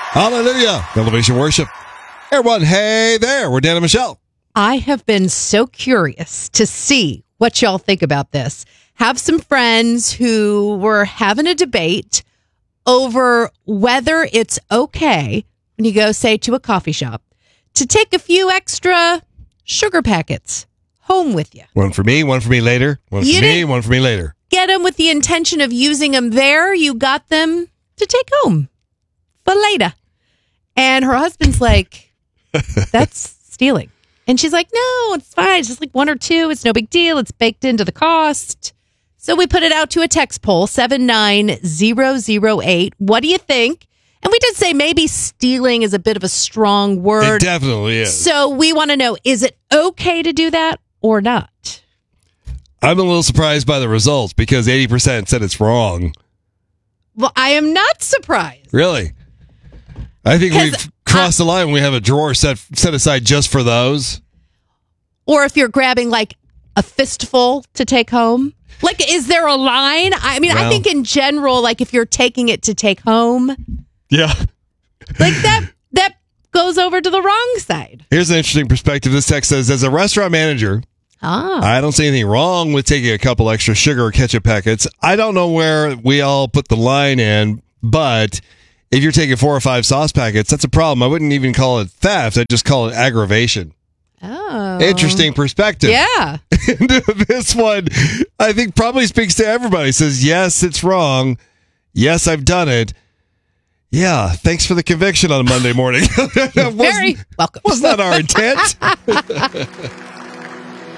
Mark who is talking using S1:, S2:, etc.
S1: Hallelujah. Elevation Worship. Everyone, hey there. We're Dan and Michelle.
S2: I have been so curious to see what y'all think about this. Have some friends who were having a debate over whether it's okay when you go, say, to a coffee shop to take a few extra sugar packets home with you.
S1: One for me later. One for me later.
S2: Get them with the intention of using them there. You got them to take home for later. And her husband's like, that's stealing. And she's like, no, it's fine. It's just like one or two. It's no big deal. It's baked into the cost. So we put it out to a text poll, 79008. What do you think? And we did say maybe stealing is a bit of a strong word.
S1: It definitely is.
S2: So we want to know, is it okay to do that or not?
S1: I'm a little surprised by the results because 80% said it's wrong.
S2: Well, I am not surprised.
S1: Really? I think we've crossed the line when we have a drawer set aside just for those.
S2: Or if you're grabbing like a fistful to take home. Like, is there a line? I mean, I think in general, like if you're taking it to take home.
S1: Yeah.
S2: Like that goes over to the wrong side.
S1: Here's an interesting perspective. This text says, as a restaurant manager, I don't see anything wrong with taking a couple extra sugar or ketchup packets. I don't know where we all put the line in, but if you're taking 4 or 5 sauce packets, that's a problem. I wouldn't even call it theft. I'd just call it aggravation.
S2: Oh.
S1: Interesting perspective.
S2: Yeah.
S1: This one, I think, probably speaks to everybody. It says, yes, it's wrong. Yes, I've done it. Yeah, thanks for the conviction on a Monday morning.
S2: Very welcome.
S1: Was not our intent.